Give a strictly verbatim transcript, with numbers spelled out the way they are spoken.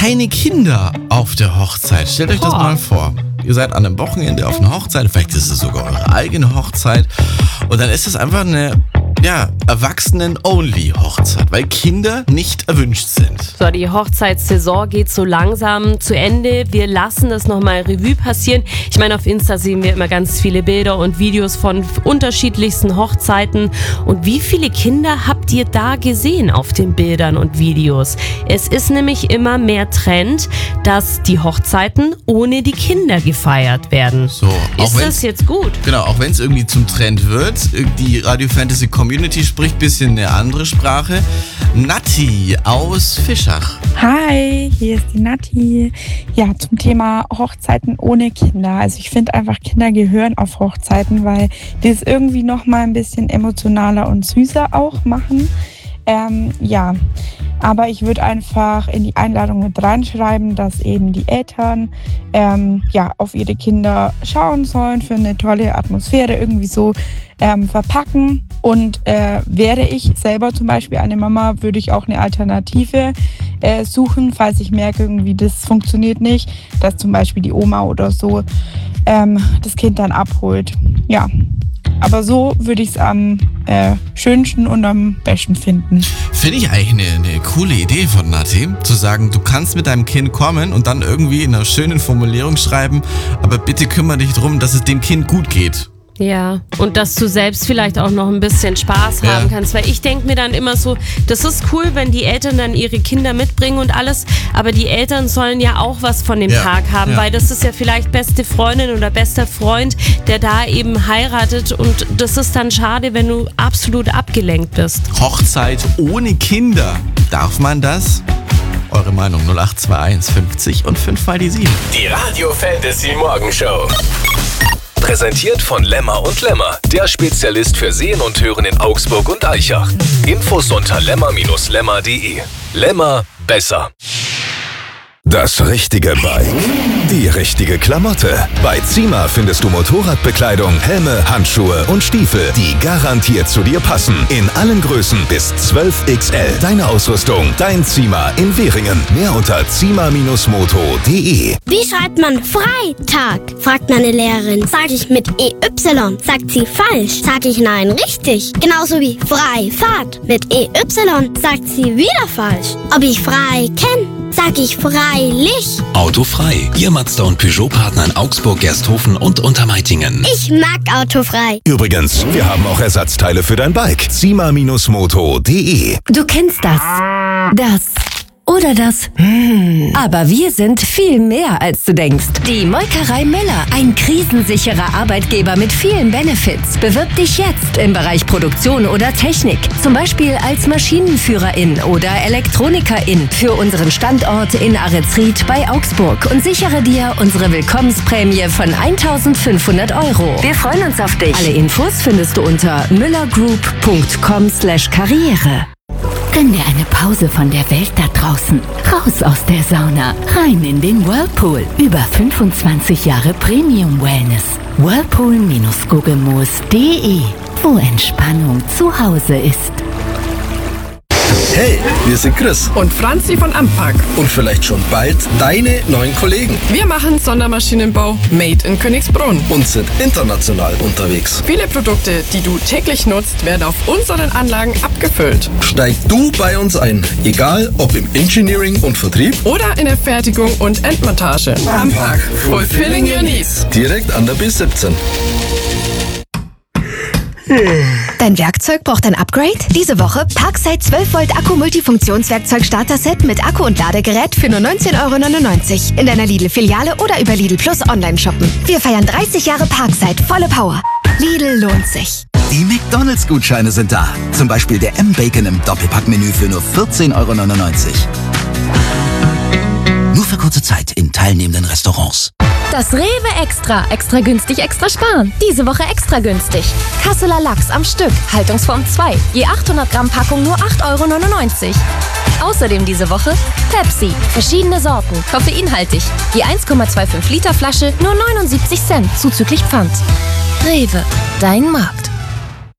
keine Kinder auf der Hochzeit. Stellt euch das Boah. mal vor. Ihr seid an einem Wochenende auf einer Hochzeit, vielleicht ist es sogar eure eigene Hochzeit. Und dann ist es einfach eine, ja, Erwachsenen-Only-Hochzeit, weil Kinder nicht erwünscht sind. So, die Hochzeitssaison geht so langsam zu Ende. Wir lassen das nochmal Revue passieren. Ich meine, auf Insta sehen wir immer ganz viele Bilder und Videos von unterschiedlichsten Hochzeiten. Und wie viele Kinder habt ihr da gesehen auf den Bildern und Videos? Es ist nämlich immer mehr Trend, dass die Hochzeiten ohne die Kinder gefeiert werden. So, auch ist wenn's- das jetzt gut? Genau, auch wenn es irgendwie zum Trend wird. Die Radio Fantasy Community spricht ein bisschen eine andere Sprache. Natti aus Fischach. Hi, hier ist die Natti. Ja, zum Thema Hochzeiten ohne Kinder. Also ich finde einfach, Kinder gehören auf Hochzeiten, weil die es irgendwie nochmal ein bisschen emotionaler und süßer auch machen. Ähm, ja, aber ich würde einfach in die Einladung mit reinschreiben, dass eben die Eltern ähm, ja, auf ihre Kinder schauen sollen, für eine tolle Atmosphäre irgendwie so ähm, verpacken. Und äh, wäre ich selber zum Beispiel eine Mama, würde ich auch eine Alternative äh, suchen, falls ich merke, irgendwie das funktioniert nicht, dass zum Beispiel die Oma oder so ähm, das Kind dann abholt. Ja. Aber so würde ich es am äh, schönsten und am besten finden. Finde ich eigentlich eine, eine coole Idee von Natti, zu sagen, du kannst mit deinem Kind kommen und dann irgendwie in einer schönen Formulierung schreiben, aber bitte kümmere dich darum, dass es dem Kind gut geht. Ja, und dass du selbst vielleicht auch noch ein bisschen Spaß Ja. haben kannst, weil ich denke mir dann immer so, das ist cool, wenn die Eltern dann ihre Kinder mitbringen und alles, aber die Eltern sollen ja auch was von dem Ja, Tag haben, ja. weil das ist ja vielleicht beste Freundin oder bester Freund, der da eben heiratet und das ist dann schade, wenn du absolut abgelenkt bist. Hochzeit ohne Kinder. Darf man das? Eure Meinung null acht zwei eins fünfzig und fünf mal die sieben. Die Radio Fantasy Morgenshow. Präsentiert von Lemmer und Lemmer, der Spezialist für Sehen und Hören in Augsburg und Aichach. Infos unter lemmer Bindestrich lemmer punkt de. Lemmer, besser. Das richtige Bike, die richtige Klamotte. Bei Zima findest du Motorradbekleidung, Helme, Handschuhe und Stiefel, die garantiert zu dir passen. In allen Größen bis zwölf X L. Deine Ausrüstung, dein Zima in Währingen. Mehr unter zima Bindestrich moto punkt de. Wie schreibt man Freitag? Fragt meine Lehrerin. Sag ich mit E Y? Sagt sie falsch. Sag ich nein, richtig. Genauso wie Freifahrt. Mit E Y sagt sie wieder falsch. Ob ich frei kenn? Sag ich freilich. Autofrei. Ihr Mazda und Peugeot-Partner in Augsburg, Gersthofen und Untermeitingen. Ich mag autofrei. Übrigens, wir haben auch Ersatzteile für dein Bike. zima Bindestrich moto punkt de. Du kennst das. Das. Oder das. Hm. Aber wir sind viel mehr, als du denkst. Die Molkerei Müller. Ein krisensicherer Arbeitgeber mit vielen Benefits. Bewirb dich jetzt im Bereich Produktion oder Technik. Zum Beispiel als Maschinenführerin oder Elektronikerin für unseren Standort in Aretzried bei Augsburg. Und sichere dir unsere Willkommensprämie von eintausendfünfhundert Euro. Wir freuen uns auf dich. Alle Infos findest du unter müllergroup punkt com slash karriere. Gönn dir eine Pause von der Welt da draußen. Raus aus der Sauna, rein in den Whirlpool. Über fünfundzwanzig Jahre Premium Wellness. Whirlpool Bindestrich Guggemoos punkt de, wo Entspannung zu Hause ist. Hey, wir sind Chris und Franzi von Ampac. Und vielleicht schon bald deine neuen Kollegen. Wir machen Sondermaschinenbau made in Königsbrunn Und sind international unterwegs. Viele Produkte, die du täglich nutzt, werden auf unseren Anlagen abgefüllt. Steig du bei uns ein, egal ob im Engineering und Vertrieb oder in der Fertigung und Endmontage. Ampac, fulfilling your needs. Direkt an der B siebzehn. Dein Werkzeug braucht ein Upgrade? Diese Woche Parkside zwölf Volt Akku Multifunktionswerkzeug Starter-Set mit Akku und Ladegerät für nur neunzehn Euro neunundneunzig. In deiner Lidl-Filiale oder über Lidl Plus online shoppen. Wir feiern dreißig Jahre Parkside, volle Power. Lidl lohnt sich. Die McDonalds-Gutscheine sind da. Zum Beispiel der M-Bacon im Doppelpackmenü für nur vierzehn Euro neunundneunzig. Nur für kurze Zeit in teilnehmenden Restaurants. Das Rewe Extra. Extra günstig, extra sparen. Diese Woche extra günstig. Kasseler Lachs am Stück. Haltungsform zwei. Je achthundert Gramm Packung nur acht Euro neunundneunzig. Außerdem diese Woche Pepsi. Verschiedene Sorten. Koffeinhaltig. Je eins Komma fünfundzwanzig Liter Flasche nur neunundsiebzig Cent. Zuzüglich Pfand. Rewe. Dein Markt.